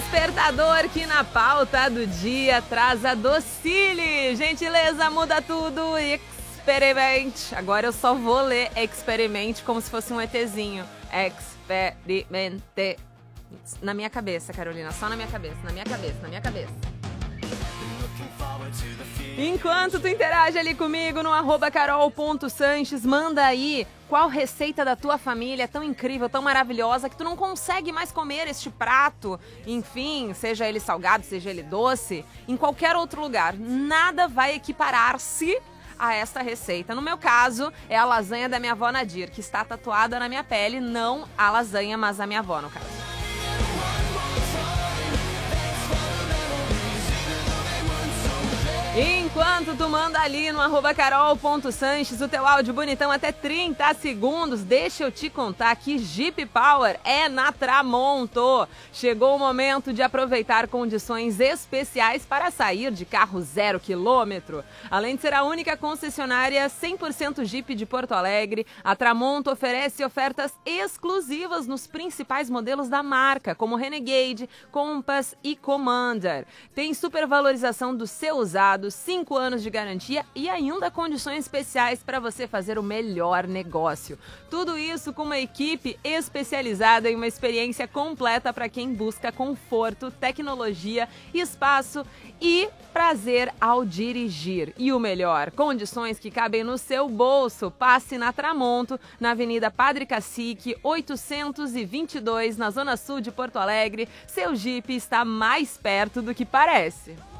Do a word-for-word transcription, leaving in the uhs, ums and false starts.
despertador que na pauta do dia traz a Docile. Gentileza, muda tudo. Experimente. Agora eu só vou ler experimente como se fosse um ETzinho. Experimente. Na minha cabeça, Carolina. Só na minha cabeça, na minha cabeça, na minha cabeça. Enquanto tu interage ali comigo no arroba carol ponto sanches, manda aí qual receita da tua família é tão incrível, tão maravilhosa, que tu não consegue mais comer este prato, enfim, seja ele salgado, seja ele doce, em qualquer outro lugar. Nada vai equiparar-se a esta receita. No meu caso, é a lasanha da minha avó Nadir, que está tatuada na minha pele, não a lasanha, mas a minha avó, no caso. Enquanto tu manda ali no arroba carol ponto sanches o teu áudio bonitão até trinta segundos, deixa eu te contar que Jeep Power é na Tramonto. Chegou o momento de aproveitar condições especiais para sair de carro zero quilômetro. Além de ser a única concessionária cem por cento Jeep de Porto Alegre, a Tramonto oferece ofertas exclusivas nos principais modelos da marca, como Renegade, Compass e Commander. Tem supervalorização do seu usado, cinco anos de garantia e ainda condições especiais para você fazer o melhor negócio. Tudo isso com uma equipe especializada em uma experiência completa para quem busca conforto, tecnologia, espaço e prazer ao dirigir. E o melhor, condições que cabem no seu bolso. Passe na Tramonto, na Avenida Padre Cacique, oitocentos e vinte e dois, na Zona Sul de Porto Alegre. Seu Jeep está mais perto do que parece.